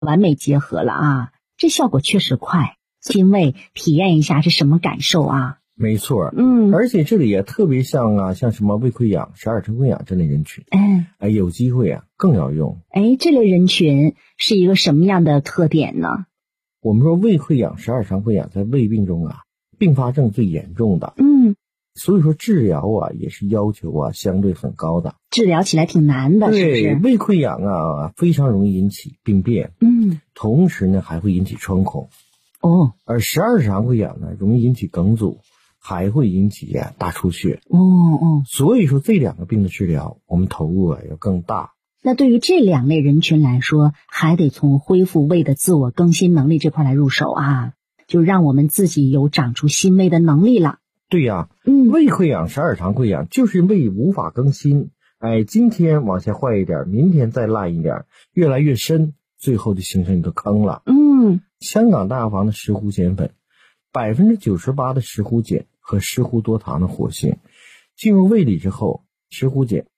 完美结合了啊，这效果确实快。心胃体验一下是什么感受啊？ 没错，而且这里也特别像什么胃溃疡、十二肠溃疡这类人群，有机会更要用。 这类人群是一个什么样的特点呢？ 我们说胃溃疡、十二肠溃疡在胃病中并发症最严重的，所以说治疗也是要求相对很高的， 治疗起来挺难的，是不是？ 对，胃溃疡非常容易引起病变，同时呢还会引起穿孔，而十二肠溃疡呢容易引起梗阻，还会引起大出血，所以说这两个病的治疗我们投入要更大。 那对于这两类人群来说，还得从恢复胃的自我更新能力这块来入手啊，就让我们自己有长出新胃的能力了。 对呀，胃溃疡、十二肠溃疡就是胃无法更新，今天往下坏一点，明天再烂一点，越来越深，最后就形成一个坑了。香港大药房的石斛碱粉，98%的石斛碱和石斛多糖的活性进入胃里之后，石斛碱